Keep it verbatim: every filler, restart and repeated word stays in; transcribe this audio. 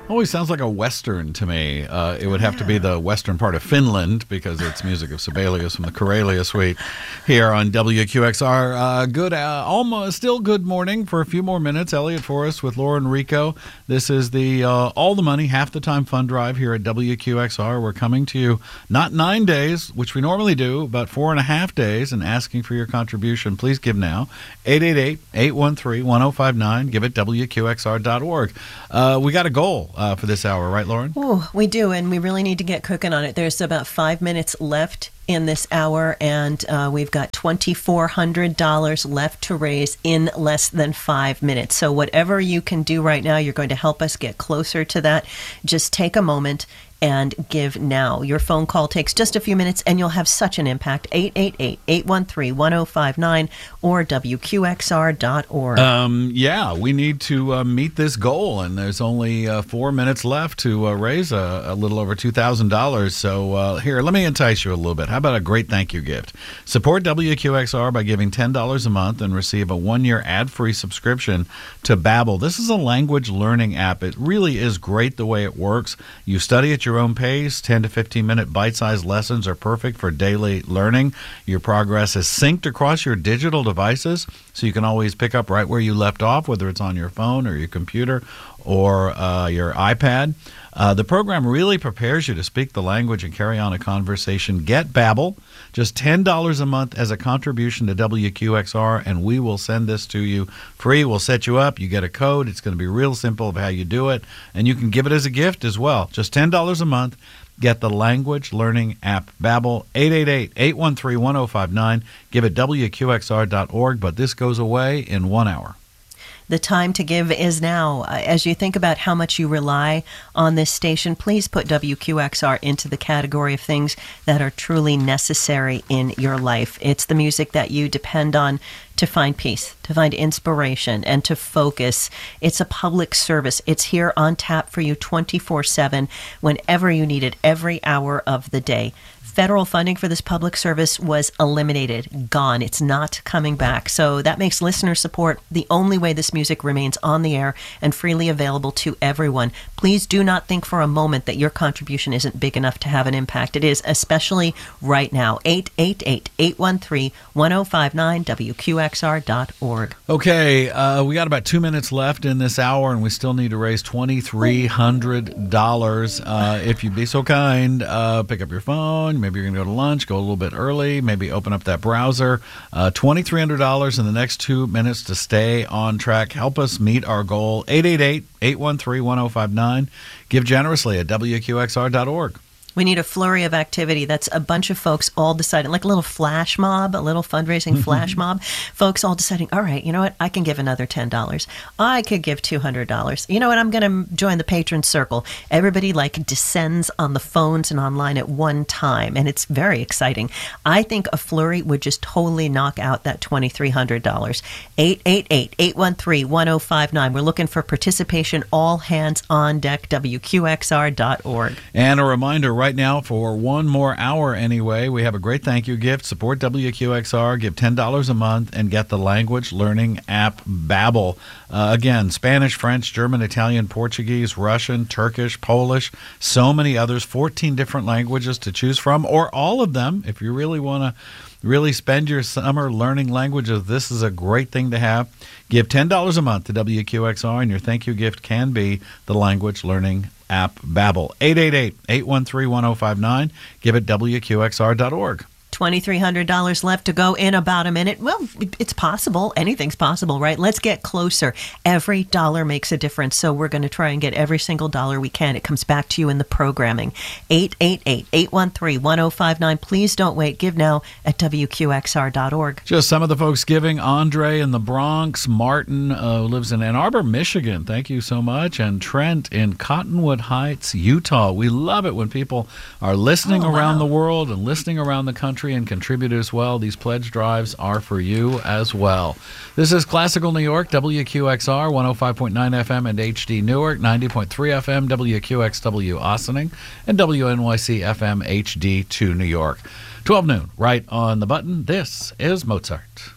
Always sounds like a Western to me. Uh, it would have yeah. to be the western part of Finland because it's music of Sibelius from the Karelia Suite here on W Q X R. Uh, good, uh, almost still good morning for a few more minutes. Elliot Forrest with Laura and Rico. This is the uh, All the Money, Half the Time Fund Drive here at W Q X R. We're coming to you not nine days, which we normally do, but four and a half days, and asking for your contribution. Please give now. eight eight eight, eight one three, one oh five nine. Give it W Q X R dot org. Uh, we got a goal uh, for this hour, right, Lauren? Oh, we do, and we really need to get cooking on it. There's about five minutes left in this hour, and uh, we've got two thousand four hundred dollars left to raise in less than five minutes. So whatever you can do right now, you're going to help us get closer to that. Just take a moment and give now. Your phone call takes just a few minutes, and you'll have such an impact. eight eight eight, eight one three, one oh five nine or W Q X R dot org. Um, yeah, we need to uh, meet this goal, and there's only uh, four minutes left to uh, raise a, a little over two thousand dollars. So uh, here, let me entice you a little bit. How about a great thank you gift? Support W Q X R by giving ten dollars a month and receive a one-year ad-free subscription to Babbel. This is a language learning app. It really is great the way it works. You study at your own pace. ten to fifteen minute bite-sized lessons are perfect for daily learning. Your progress is synced across your digital devices, so you can always pick up right where you left off, whether it's on your phone or your computer or uh, your iPad. Uh, the program really prepares you to speak the language and carry on a conversation. Get Babbel, just ten dollars a month as a contribution to W Q X R, and we will send this to you free. We'll set you up. You get a code. It's going to be real simple of how you do it, and you can give it as a gift as well. Just ten dollars a month. Get the language learning app Babbel, eight eight eight, eight one three, one oh five nine. Give it W Q X R dot org, but this goes away in one hour. The time to give is now. As you think about how much you rely on this station, please put W Q X R into the category of things that are truly necessary in your life. It's the music that you depend on to find peace, to find inspiration, and to focus. It's a public service. It's here on tap for you twenty-four seven, whenever you need it, every hour of the day. Federal funding for this public service was eliminated, gone. It's not coming back. So that makes listener support the only way this music remains on the air and freely available to everyone. Please do not think for a moment that your contribution isn't big enough to have an impact. It is, especially right now. eight eight eight, eight one three, one oh five nine, W Q X R dot org. Okay, uh, we got about two minutes left in this hour, and we still need to raise two thousand three hundred dollars. Uh, if you'd be so kind, uh, pick up your phone. Maybe you're going to go to lunch, go a little bit early, maybe open up that browser. Uh, two thousand three hundred dollars in the next two minutes to stay on track. Help us meet our goal. eight eight eight, eight one three, one oh five nine. Give generously at W Q X R dot org. We need a flurry of activity. That's a bunch of folks all deciding, like a little flash mob, a little fundraising flash mob. Folks all deciding, all right, you know what? I can give another ten dollars. I could give two hundred dollars. You know what? I'm going to join the patron circle. Everybody like descends on the phones and online at one time, and it's very exciting. I think a flurry would just totally knock out that two thousand three hundred dollars. eight eight eight, eight one three, one oh five nine. We're looking for participation. All hands on deck. W Q X R dot org. And a reminder, right now, for one more hour anyway, we have a great thank you gift. Support W Q X R, give ten dollars a month, and get the language learning app Babbel. Uh, again, Spanish, French, German, Italian, Portuguese, Russian, Turkish, Polish, so many others, fourteen different languages to choose from, or all of them if you really want to really spend your summer learning languages. This is a great thing to have. Give ten dollars a month to W Q X R, and your thank you gift can be the language learning app Babbel. eight eight eight, eight one three, one oh five nine. Give it W Q X R dot org. two thousand three hundred dollars left to go in about a minute. Well, it's possible. Anything's possible, right? Let's get closer. Every dollar makes a difference, so we're going to try and get every single dollar we can. It comes back to you in the programming. eight eight eight, eight one three, one oh five nine. Please don't wait. Give now at W Q X R dot org. Just some of the folks giving. Andre in the Bronx, Martin uh, who lives in Ann Arbor, Michigan. Thank you so much. And Trent in Cottonwood Heights, Utah. We love it when people are listening oh, around wow. the world and listening around the country and contribute as well. These pledge drives are for you as well. This is Classical New York, W Q X R, one oh five point nine F M and H D Newark, ninety point three F M, W Q X W Ossining, and W N Y C F M H D two New York. twelve noon, right on the button. This is Mozart.